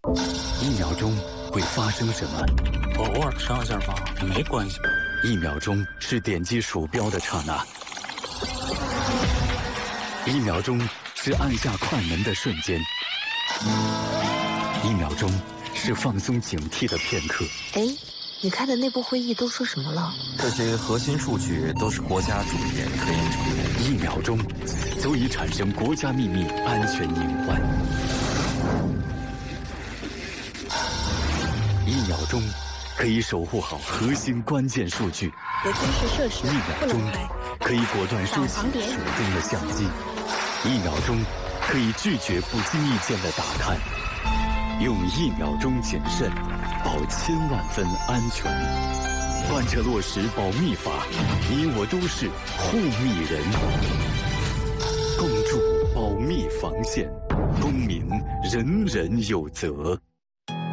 1秒钟会发生什么？ 我偶尔上下吧，没关系。 1秒钟是点击鼠标的刹那，1秒钟是按下快门的瞬间，1秒钟是放松警惕的片刻。 哎，你开的内部会议都说什么了？ 这些核心数据都是国家主页科研成果。 1秒钟足以产生国家秘密安全隐患。1秒钟可以守护好核心关键数据。 有军事设施 1秒钟可以果断收起手中的相机。1秒钟可以拒绝不经意间的打探。用1秒钟谨慎，保千万分安全。贯彻落实保密法，你我都是护密人。共筑保密防线，公民人人有责。